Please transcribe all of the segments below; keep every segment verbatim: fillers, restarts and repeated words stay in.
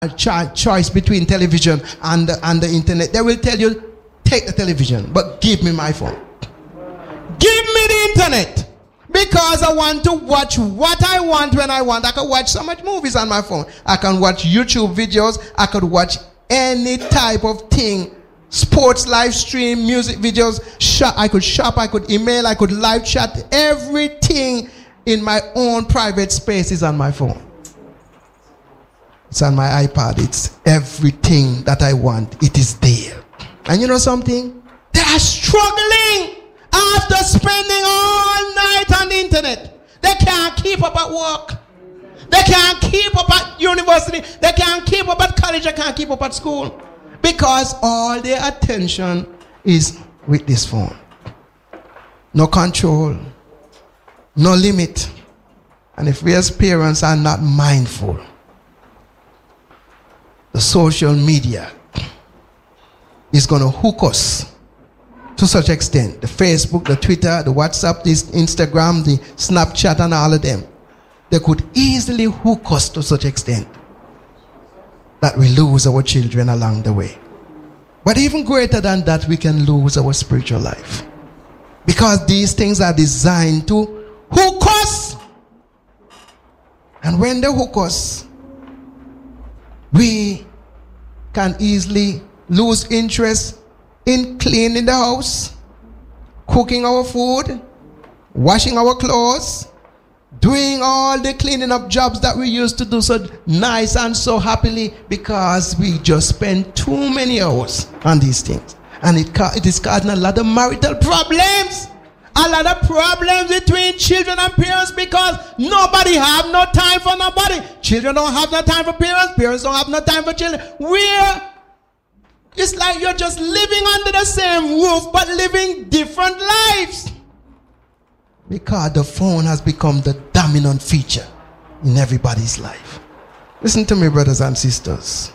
a cho- choice between television and the, and the internet, they will tell you, take the television, but give me my phone. Give me the internet. Because I want to watch what I want when I want. I can watch so much movies on my phone. I can watch YouTube videos. I could watch any type of thing. Sports, live stream, music videos. Shop. I could shop. I could email. I could live chat. Everything in my own private space is on my phone. It's on my iPad. It's everything that I want. It is there. And you know something? They are struggling. After spending all night on the internet, they can't keep up at work. They can't keep up at university. They can't keep up at college. They can't keep up at school. Because all their attention is with this phone. No control. No limit. And if we as parents are not mindful, the social media is going to hook us to such extent. The Facebook, the Twitter, the WhatsApp, the Instagram, the Snapchat, and all of them. They could easily hook us to such extent that we lose our children along the way. But even greater than that, we can lose our spiritual life. Because these things are designed to hook us. And when they hook us, we can easily lose interest in cleaning the house, cooking our food, washing our clothes, doing all the cleaning up jobs that we used to do so nice and so happily, because we just spend too many hours on these things. And it, ca- it is causing a lot of marital problems, a lot of problems between children and parents, because nobody have no time for nobody. Children don't have no time for parents, parents don't have no time for children. We're It's like you're just living under the same roof, but living different lives. Because the phone has become the dominant feature in everybody's life. Listen to me, brothers and sisters.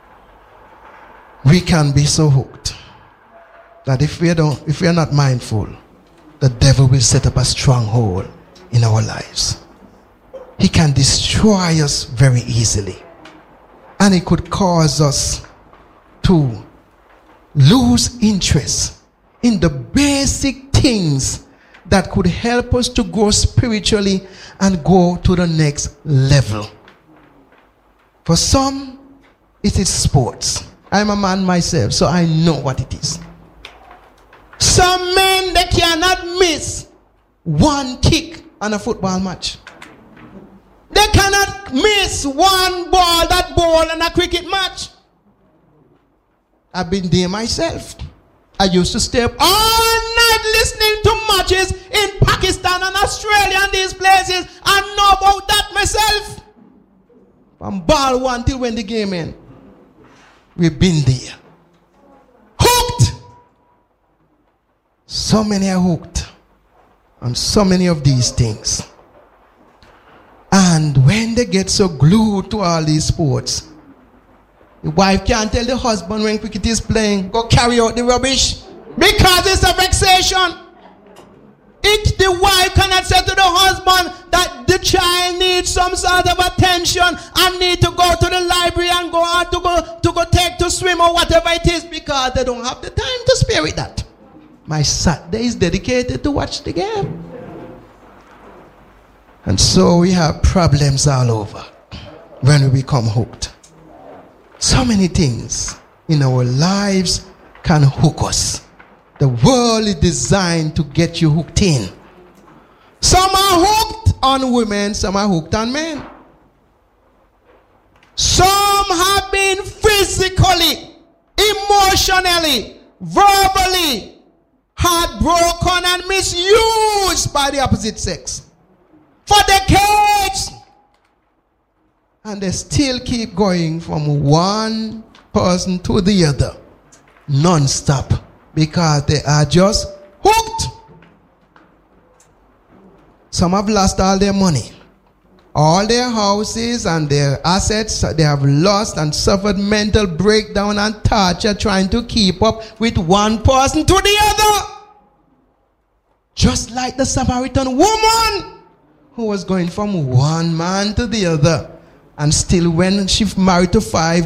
We can be so hooked that if we don't, if we are not mindful, the devil will set up a stronghold in our lives. He can destroy us very easily. And it could cause us to lose interest in the basic things that could help us to grow spiritually and go to the next level. For some, it is sports. I'm a man myself, so I know what it is. Some men, they cannot miss one kick on a football match. They cannot miss one ball, that ball in a cricket match. I've been there myself. I used to stay up all night listening to matches in Pakistan and Australia and these places. I know about that myself. From ball one till when the game ends. We've been there. Hooked. So many are hooked on so many of these things. And when they get so glued to all these sports, the wife can't tell the husband when cricket is playing, go carry out the rubbish, because it's a vexation. It, the wife cannot say to the husband that the child needs some sort of attention and need to go to the library and go out to go to go take to swim or whatever it is, because they don't have the time to spare with that. My Saturday is dedicated to watch the game. And so we have problems all over when we become hooked. So many things in our lives can hook us. The world is designed to get you hooked in. Some are hooked on women, some are hooked on men. Some have been physically, emotionally, verbally heartbroken and misused by the opposite sex for decades. And they still keep going from one person to the other non-stop, because they are just hooked. Some have lost all their money. All their houses and their assets, they have lost and suffered mental breakdown and torture trying to keep up with one person to the other. Just like the Samaritan woman who was going from one man to the other And still when she married to five,